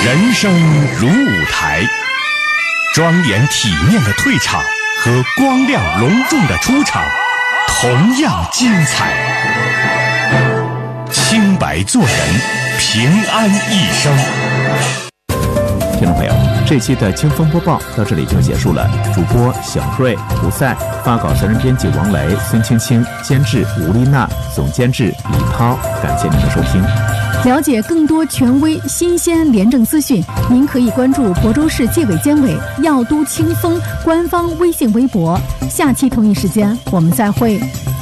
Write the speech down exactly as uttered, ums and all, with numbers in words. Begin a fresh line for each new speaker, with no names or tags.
人生如舞台，庄严体面的退场和光亮隆重的出场同样精彩。清白做人，平安一生。
听众朋友，这期的清风播报到这里就结束了。主播小瑞、胡赛，发稿责任编辑王雷、孙青青，监制吴丽娜，总监制李涛。感谢您的收听。
了解更多权威、新鲜、廉政资讯，您可以关注亳州市纪委监委药都清风官方微信微博。下期同一时间我们再会。